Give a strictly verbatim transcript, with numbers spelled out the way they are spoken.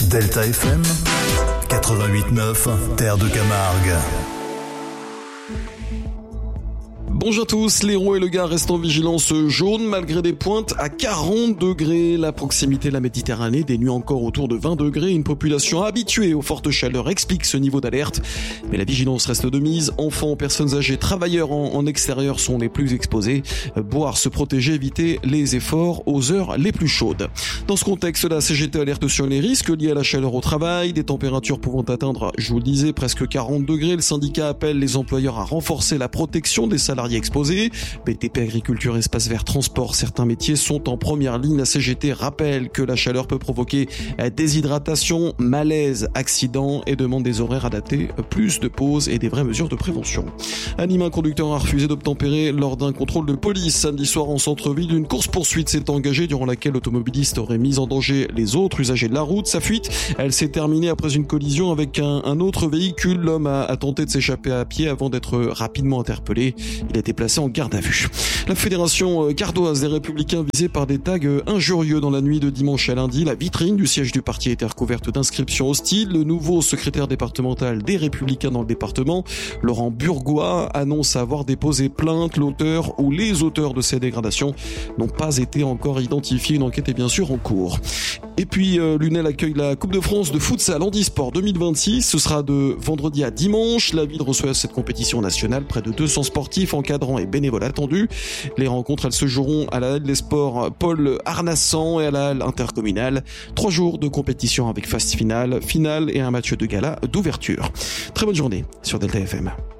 Delta F M quatre-vingt-huit neuf, Terre de Camargue. Bonjour à tous, l'Hérault et le Gard restent en vigilance jaune malgré des pointes à quarante degrés. La proximité de la Méditerranée, des nuits encore autour de vingt degrés. Une population habituée aux fortes chaleurs explique ce niveau d'alerte. Mais la vigilance reste de mise. Enfants, personnes âgées, travailleurs en, en extérieur sont les plus exposés. Boire, se protéger, éviter les efforts aux heures les plus chaudes. Dans ce contexte, la C G T alerte sur les risques liés à la chaleur au travail. Des températures pouvant atteindre, je vous le disais, presque quarante degrés. Le syndicat appelle les employeurs à renforcer la protection des salariés exposés. B T P, agriculture, espace vert, transport, certains métiers sont en première ligne. La C G T rappelle que la chaleur peut provoquer déshydratation, malaise, accident et demande des horaires adaptés, plus de pauses et des vraies mesures de prévention. À Nîmes, un conducteur a refusé d'obtempérer lors d'un contrôle de police. Samedi soir en centre-ville, une course-poursuite s'est engagée durant laquelle l'automobiliste aurait mis en danger les autres usagers de la route. Sa fuite, elle s'est terminée après une collision avec un, un autre véhicule. L'homme a, a tenté de s'échapper à pied avant d'être rapidement interpellé. Il a été placé en garde à vue. La fédération gardoise des Républicains visée par des tags injurieux dans la nuit de dimanche à lundi. La vitrine du siège du parti a été recouverte d'inscriptions hostiles. Le nouveau secrétaire départemental des Républicains dans le département, Laurent Burgois, annonce avoir déposé plainte. L'auteur ou les auteurs de ces dégradations n'ont pas été encore identifiés. Une enquête est bien sûr en cours. Et puis, euh, Lunel accueille la Coupe de France de futsal handisport deux mille vingt-six. Ce sera de vendredi à dimanche. La ville reçoit cette compétition nationale. Près de deux cents sportifs, encadrants et bénévoles attendus. Les rencontres, elles se joueront à la halle des sports Paul Arnassan et à la halle intercommunale. Trois jours de compétition avec phase finale, finale et un match de gala d'ouverture. Très bonne journée sur Delta F M.